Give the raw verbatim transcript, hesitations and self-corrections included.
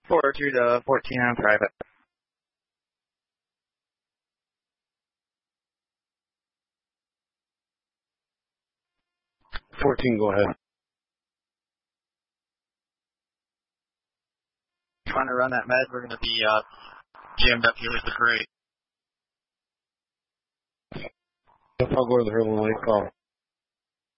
four two to fourteen on private. fourteen, go ahead. Trying to run that med, we're going to be uh, jammed up here with the crate. I'll go to the Hurley Lake call.